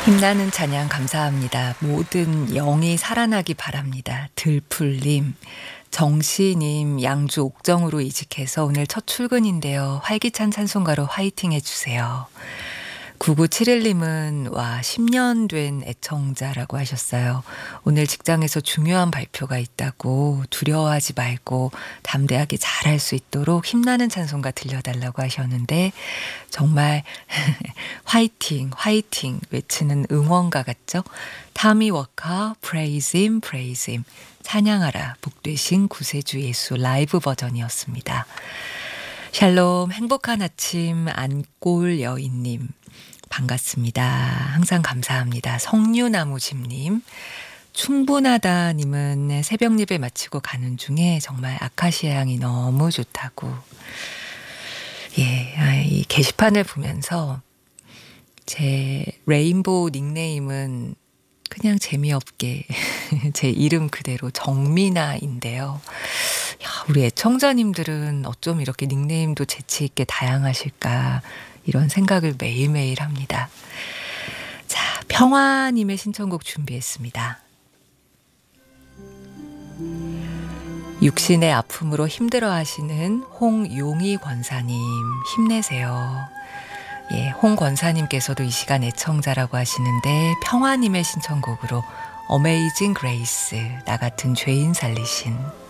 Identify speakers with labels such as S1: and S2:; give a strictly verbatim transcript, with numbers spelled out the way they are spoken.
S1: 힘나는 찬양 감사합니다. 모든 영이 살아나기 바랍니다. 들풀님, 정시님, 양주 옥정으로 이직해서 오늘 첫 출근인데요. 활기찬 찬송가로 화이팅 해주세요. 구구칠일님은 와 십 년 된 애청자라고 하셨어요. 오늘 직장에서 중요한 발표가 있다고 두려워하지 말고 담대하게 잘할 수 있도록 힘나는 찬송가 들려달라고 하셨는데 정말 화이팅 화이팅 외치는 응원가 같죠? 타미 워커 Praise Him Praise Him 찬양하라 복되신 구세주 예수 라이브 버전이었습니다. 샬롬 행복한 아침 안골 여인님 반갑습니다. 항상 감사합니다. 성류나무집님 충분하다님은 새벽 예배 마치고 가는 중에 정말 아카시아 향이 너무 좋다고. 예, 이 게시판을 보면서 제 레인보우 닉네임은 그냥 재미없게 제 이름 그대로 정미나인데요. 야, 우리 애청자님들은 어쩜 이렇게 닉네임도 재치있게 다양하실까 이런 생각을 매일매일 합니다. 자, 평화님의 신청곡 준비했습니다. 육신의 아픔으로 힘들어하시는 홍용희 권사님 힘내세요. 예, 홍 권사님께서도 이 시간 애청자라고 하시는데 평화님의 신청곡으로 어메이징 그레이스 나 같은 죄인 살리신